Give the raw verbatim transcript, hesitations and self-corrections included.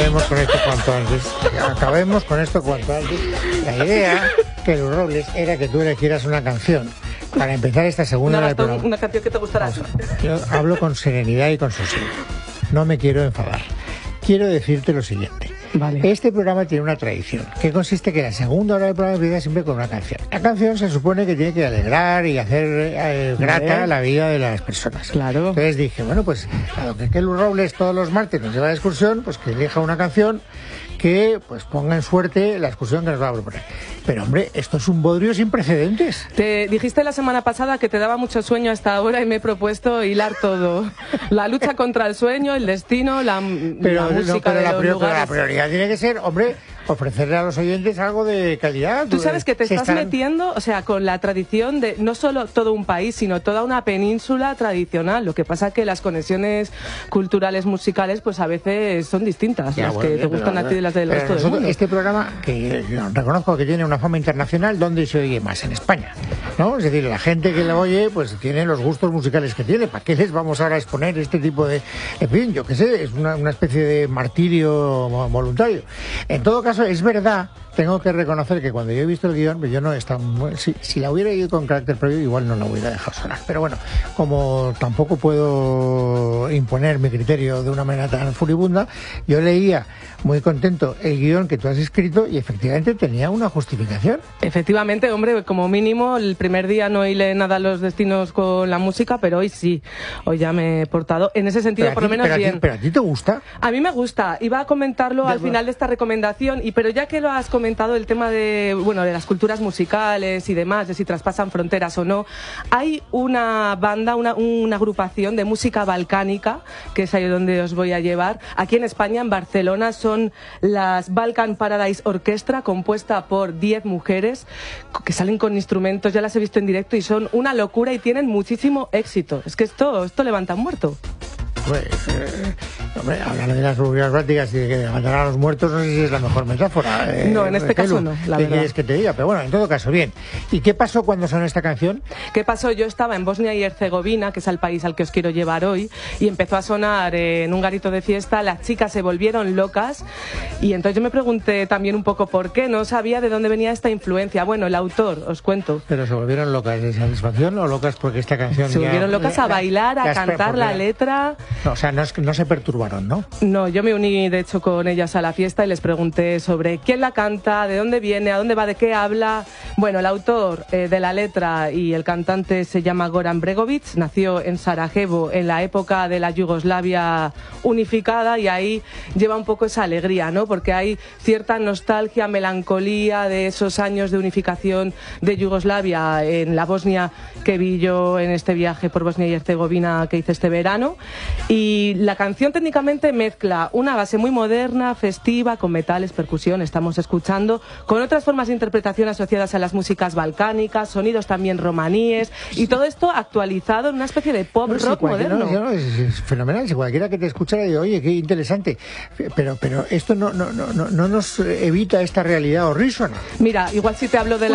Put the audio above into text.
acabemos con esto cuanto antes. Acabemos con esto cuanto antes. La idea que los Robles era que tú elegieras una canción para empezar esta segunda hora del programa. Una canción que te gustará. Yo hablo con serenidad y con sosiego. No me quiero enfadar. Quiero decirte lo siguiente. Vale. Este programa tiene una tradición, que consiste que la segunda hora del programa empieza siempre con una canción. La canción se supone que tiene que alegrar y hacer eh, grata ¿Vale? la vida de las personas. Claro. Entonces dije, bueno, pues a lo que Kelu Robles todos los martes nos lleva de excursión, pues que elija una canción que pues ponga en suerte la excursión que nos va a proponer. Pero hombre, esto es un bodrio sin precedentes. Te dijiste la semana pasada que te daba mucho sueño hasta ahora y me he propuesto hilar todo. La lucha contra el sueño, el destino, la, pero, la música no, pero de la, los prior, lugares. la prioridad tiene que ser, hombre, ofrecerle a los oyentes algo de calidad. Tú sabes que te Se estás están... metiendo, o sea, con la tradición de no solo todo un país, sino toda una península tradicional. Lo que pasa es que las conexiones culturales, musicales, pues a veces son distintas, Ya, las bueno, que bien, te gustan pero, a ti de las del pero resto del nosotros, mundo. este programa, que yo reconozco que tiene una fama internacional, ¿dónde se oye más? En España, ¿no? Es decir, la gente que lo oye, pues tiene los gustos musicales que tiene. ¿Para qué les vamos ahora a exponer este tipo de... En fin, yo qué sé, es una, una especie de martirio voluntario. En todo caso, es verdad, tengo que reconocer que cuando yo he visto el guión, pues yo no he estado muy... si, si la hubiera ido con carácter previo, igual no la hubiera dejado sonar. Pero bueno, como tampoco puedo imponer mi criterio de una manera tan furibunda, yo leía muy contento el guión que tú has escrito y efectivamente tenía una justificación. Efectivamente, hombre, como mínimo, el primer día no hilé nada los destinos con la música, pero hoy sí, hoy ya me he portado. En ese sentido, por lo menos pero bien. A ti, ¿Pero a ti te gusta? A mí me gusta. Iba a comentarlo De... al final de esta recomendación, y pero ya que lo has comentado, el tema de, bueno, de las culturas musicales y demás, de si traspasan fronteras o no, hay una banda, una, una agrupación de música balcánica, que es ahí donde os voy a llevar. Aquí en España, en Barcelona, son las Balkan Paradise Orchestra, compuesta por diez mujeres que salen con instrumentos, ya las he visto en directo y son una locura y tienen muchísimo éxito. Es que esto, esto levanta un muerto. Pues, eh, hombre, hablar de las rubias prácticas y de que levantar a los muertos no sé si es la mejor metáfora. Eh, no, en este Kelu, caso no, la ¿qué verdad. quieres que te diga? Pero bueno, en todo caso, bien. ¿Y qué pasó cuando sonó esta canción? ¿Qué pasó? Yo estaba en Bosnia y Herzegovina, que es el país al que os quiero llevar hoy, y empezó a sonar eh, en un garito de fiesta, las chicas se volvieron locas, y entonces yo me pregunté también un poco por qué, no sabía de dónde venía esta influencia. Bueno, el autor, os cuento. ¿Pero se volvieron locas de satisfacción o locas porque esta canción Se ya... volvieron locas a bailar, a cantar la letra... No, o sea, no, es, no se perturbaron, ¿no? No, yo me uní de hecho con ellas a la fiesta y les pregunté sobre quién la canta, de dónde viene, a dónde va, de qué habla. Bueno, el autor eh, de la letra y el cantante se llama Goran Bregovic, nació en Sarajevo en la época de la Yugoslavia unificada y ahí lleva un poco esa alegría, ¿no? Porque hay cierta nostalgia, melancolía de esos años de unificación de Yugoslavia en la Bosnia que vi yo en este viaje por Bosnia y Herzegovina que hice este verano. Y la canción técnicamente mezcla una base muy moderna, festiva, con metales, percusión, estamos escuchando, con otras formas de interpretación asociadas a las músicas balcánicas, sonidos también romaníes, y todo esto actualizado en una especie de pop no, rock sí, moderno. No, no, es, es fenomenal, si cualquiera que te escuchara dice, oye, qué interesante, pero, pero esto no, no, no, no nos evita esta realidad horrísona. Mira, igual si te hablo de la